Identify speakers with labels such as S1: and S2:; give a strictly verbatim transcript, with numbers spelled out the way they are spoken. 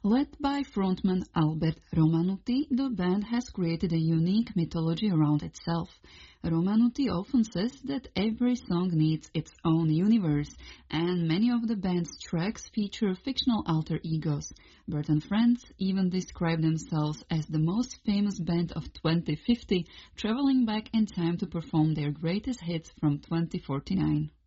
S1: Led by frontman Albert Romanuti, the band has created a unique mythology around itself. Romanuti often says that every song needs its own universe, and many of the band's tracks feature fictional alter egos. Bert and Friends even describe themselves as the most famous band of twenty fifty, traveling back in time to perform their greatest hits from twenty forty-nine.